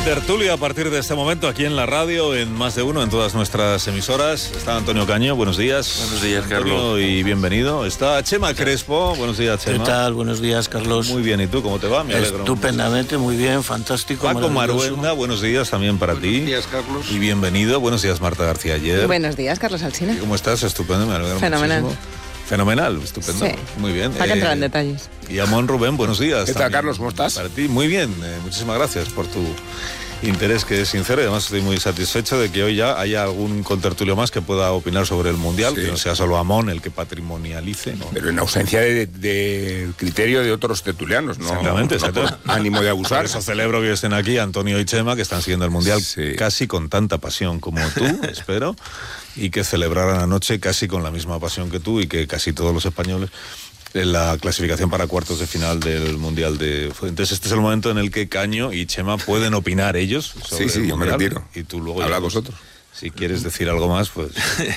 Tertulia a partir de este momento aquí en la radio, en Más de Uno, en todas nuestras emisoras. Está Antonio Caño, buenos días. Buenos días, Antonio, Carlos. y bienvenido. Está Chema Crespo, buenos días, Chema. ¿Qué tal? Buenos días, Carlos. Muy bien, ¿y tú cómo te va? Me alegro. Estupendamente, muy bien, fantástico. Paco Maruenda, buenos días también para ti. Buenos días, Carlos. Y bienvenido, buenos días, Marta García Ayer. Buenos días, Carlos Alsina. ¿Cómo estás? Estupendo, me alegro Fenomenal. muchísimo. Fenomenal, estupendo. Sí. Muy bien. Para que entrar en detalles. Y Amón Rubén, buenos días. ¿Qué tal, Carlos? ¿Cómo estás? Para ti, muy bien. Muchísimas gracias por tu interés, que es sincero, y además estoy muy satisfecho de que hoy ya haya algún contertulio más que pueda opinar sobre el Mundial, Sí. que no sea solo Amón el que patrimonialice, ¿no? Pero en ausencia de criterio de otros tertulianos, ¿no? Exactamente, No exacto. por ánimo de abusar. Por eso celebro que estén aquí Antonio y Chema, que están siguiendo el Mundial Sí. casi con tanta pasión como tú, espero, y que celebraran anoche casi con la misma pasión que tú y que casi todos los españoles en la clasificación para cuartos de final del Mundial de... Entonces este es el momento en el que Caño y Chema pueden opinar ellos sobre Sí, el yo me Mundial. retiro. Y tú luego... Hablad ya, vosotros. Si quieres decir algo más, pues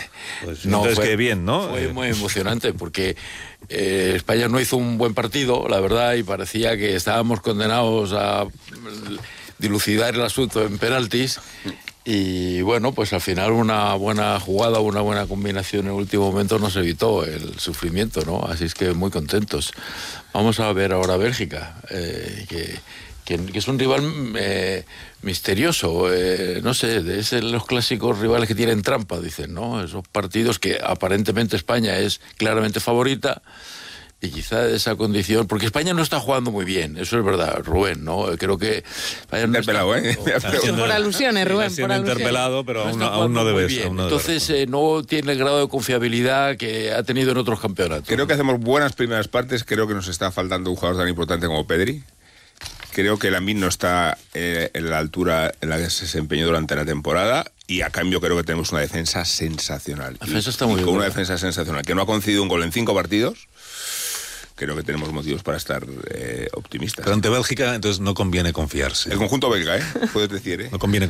No, entonces fue, que bien, ¿no? Fue muy emocionante porque España no hizo un buen partido, la verdad, y parecía que estábamos condenados a dilucidar el asunto en penaltis. Y bueno, pues al final una buena jugada, una buena combinación en el último momento nos evitó el sufrimiento, ¿no? Así es que muy contentos. Vamos a ver ahora Bélgica, que es un rival misterioso, no sé, es de los clásicos rivales que tienen trampa, dicen, ¿no? Esos partidos que aparentemente España es claramente favorita. Y quizá esa condición, porque España no está jugando muy bien, eso es verdad, Rubén, ¿no? Creo que España no está jugando, Por alusiones, Rubén, siendo por alusiones. interpelado, pero no aún, está aún no jugando muy debes. bien. Aún no debes. Entonces no tiene el grado de confiabilidad que ha tenido en otros campeonatos. Creo que hacemos buenas primeras partes. Creo que nos está faltando un jugador tan importante como Pedri. Creo que Lamine no está en la altura en la que se desempeñó durante la temporada. Y a cambio creo que tenemos una defensa sensacional. La defensa está muy con una buena. defensa sensacional. Que no ha concedido un gol en 5 partidos. Creo que tenemos motivos para estar optimistas. Pero ante Bélgica, entonces no conviene confiarse. El conjunto belga, puedes decir, No conviene